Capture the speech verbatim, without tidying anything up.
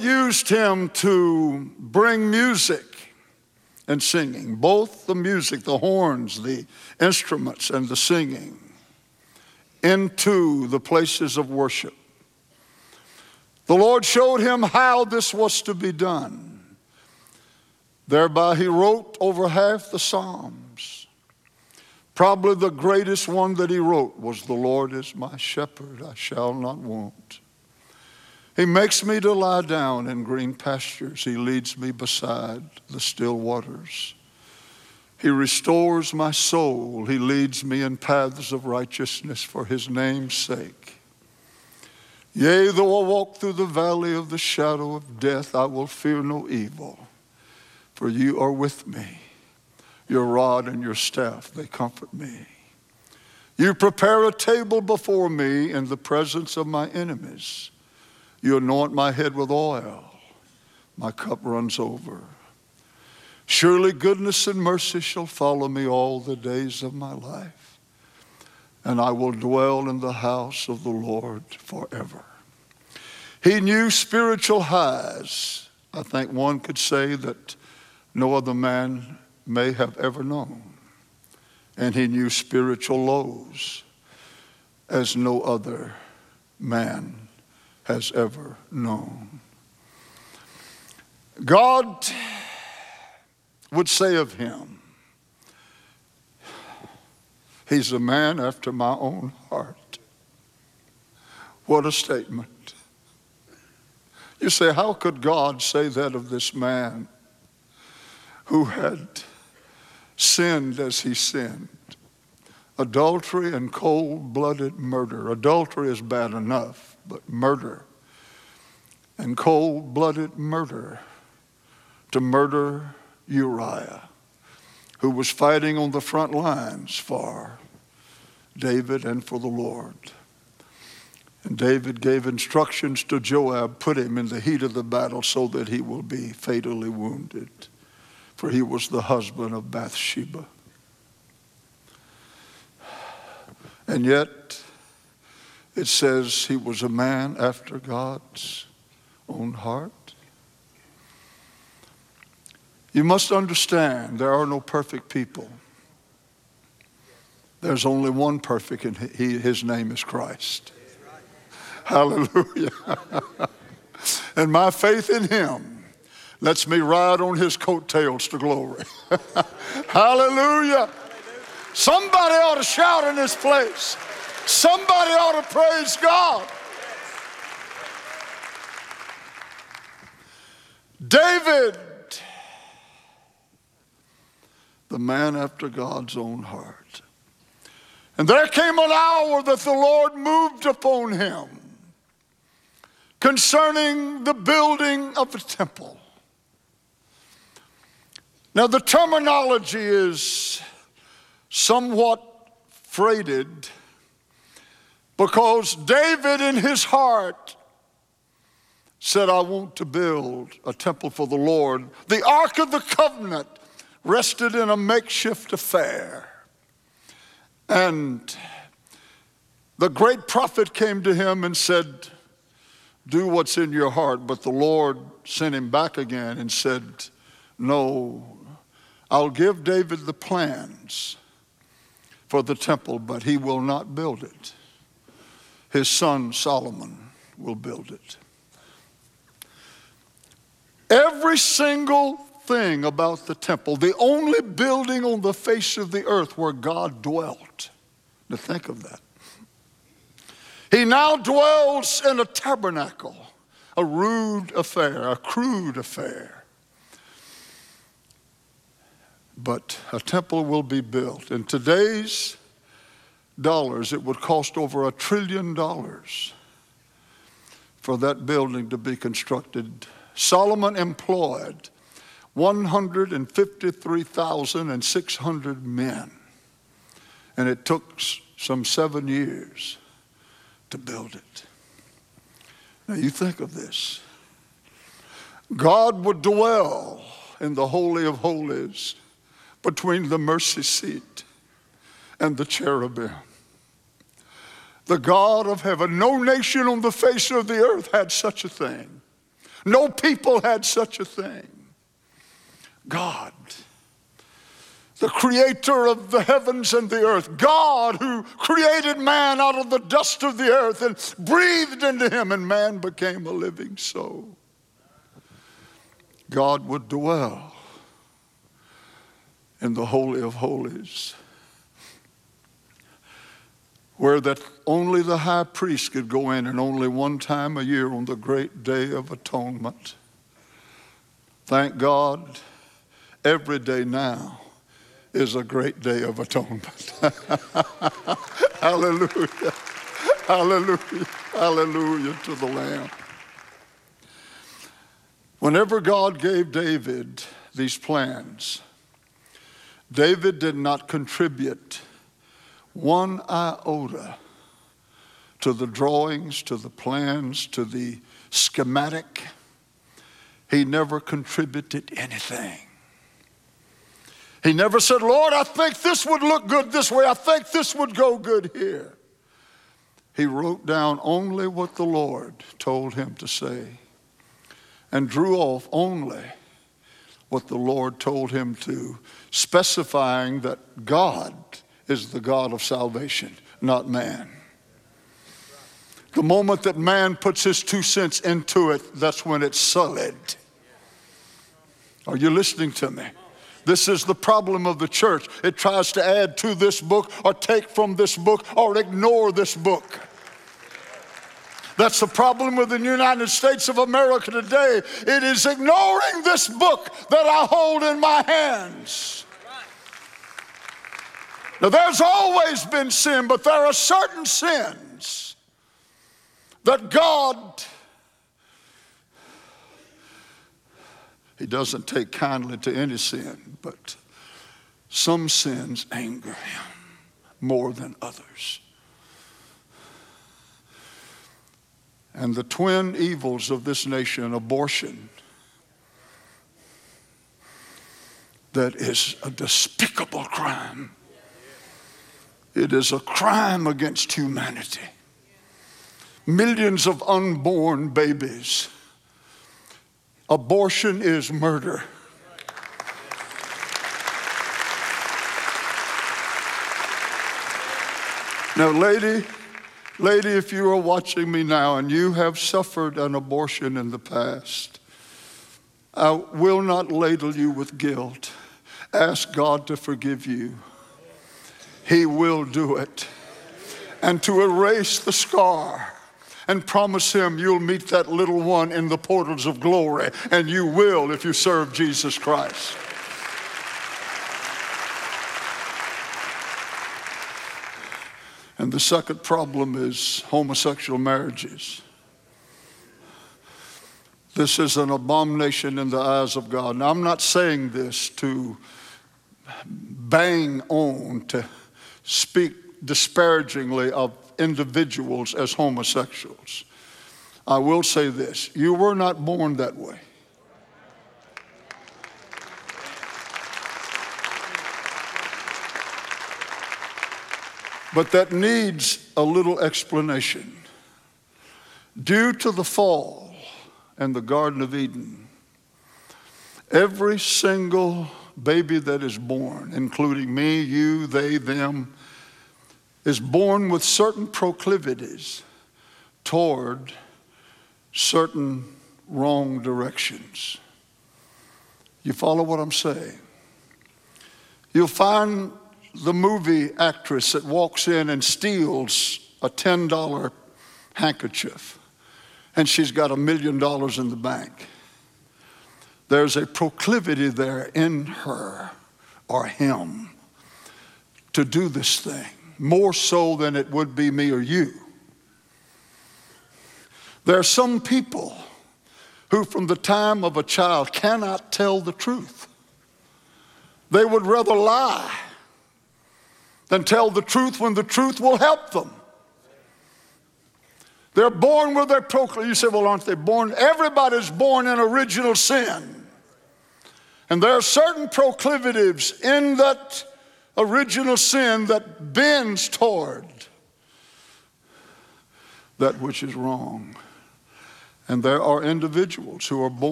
used him to bring music and singing, both the music, the horns, the instruments, and the singing, into the places of worship. The Lord showed him how this was to be done. Thereby he wrote over half the Psalms. Probably the greatest one that he wrote was, "The Lord is my shepherd, I shall not want. He makes me to lie down in green pastures. He leads me beside the still waters. He restores my soul. He leads me in paths of righteousness for his name's sake. Yea, though I walk through the valley of the shadow of death, I will fear no evil, for you are with me. Your rod and your staff, they comfort me. You prepare a table before me in the presence of my enemies. You anoint my head with oil. My cup runs over. Surely goodness and mercy shall follow me all the days of my life, and I will dwell in the house of the Lord forever." He knew spiritual highs. I think one could say that no other man may have ever known. And he knew spiritual lows as no other man has ever known. God would say of him, "He's a man after my own heart." What a statement. You say, how could God say that of this man who had sinned as he sinned? Adultery and cold-blooded murder. Adultery is bad enough, but murder and cold-blooded murder, to murder Uriah, who was fighting on the front lines for David and for the Lord. And David gave instructions to Joab, put him in the heat of the battle so that he will be fatally wounded, for he was the husband of Bathsheba. And yet, it says he was a man after God's own heart. You must understand, there are no perfect people. There's only one perfect, and he, his name is Christ. Hallelujah. And my faith in him lets me ride on his coattails to glory. Hallelujah. Somebody ought to shout in this place. Somebody ought to praise God. David, the man after God's own heart. And there came an hour that the Lord moved upon him concerning the building of the temple. Now the terminology is somewhat freighted, because David in his heart said, "I want to build a temple for the Lord." The Ark of the Covenant rested in a makeshift affair. And the great prophet came to him and said, "Do what's in your heart." But the Lord sent him back again and said, "No, I'll give David the plans for the temple, but he will not build it. His son Solomon will build it." Every single thing about the temple, the only building on the face of the earth where God dwelt. Now think of that. He now dwells in a tabernacle, a rude affair, a crude affair. But a temple will be built. In today's dollars, it would cost over a trillion dollars for that building to be constructed. Solomon employed one hundred fifty-three thousand six hundred men, and it took some seven years to build it. Now you think of this. God would dwell in the Holy of Holies between the mercy seat and the cherubim. The God of heaven. No nation on the face of the earth had such a thing. No people had such a thing. God, the creator of the heavens and the earth, God who created man out of the dust of the earth and breathed into him, and man became a living soul. God would dwell in the Holy of Holies, where that only the high priest could go in, and only one time a year on the great day of atonement. Thank God, every day now is a great day of atonement. Hallelujah, hallelujah, hallelujah to the Lamb. Whenever God gave David these plans, David did not contribute one iota to the drawings, to the plans, to the schematic. He never contributed anything. He never said, Lord, I think this would look good this way. I think this would go good here. He wrote down only what the Lord told him to say and drew off only what the Lord told him to, specifying that God is the God of salvation, not man. The moment that man puts his two cents into it, that's when it's sullied. Are you listening to me? This is the problem of the church. It tries to add to this book or take from this book or ignore this book. That's the problem with the United States of America today. It is ignoring this book that I hold in my hands. Now, there's always been sin, but there are certain sins that God, he doesn't take kindly to any sin, but some sins anger him more than others. And the twin evils of this nation, abortion, that is a despicable crime. It is a crime against humanity. Millions of unborn babies. Abortion is murder. Now, lady, lady, if you are watching me now and you have suffered an abortion in the past, I will not ladle you with guilt. Ask God to forgive you. He will do it. And to erase the scar and promise him you'll meet that little one in the portals of glory. And you will if you serve Jesus Christ. And the second problem is homosexual marriages. This is an abomination in the eyes of God. Now, I'm not saying this to bang on, to speak disparagingly of individuals as homosexuals. I will say this: you were not born that way. But that needs a little explanation. Due to the fall in the Garden of Eden, every single baby that is born, including me, you, they, them, is born with certain proclivities toward certain wrong directions. You follow what I'm saying? You'll find the movie actress that walks in and steals a ten dollar handkerchief, and she's got a million dollars in the bank. There's a proclivity there in her or him to do this thing, more so than it would be me or you. There are some people who from the time of a child cannot tell the truth. They would rather lie than tell the truth when the truth will help them. They're born with their proclivity. You say, well, aren't they born? Everybody's born in original sin. And there are certain proclivities in that original sin that bends toward that which is wrong. And there are individuals who are born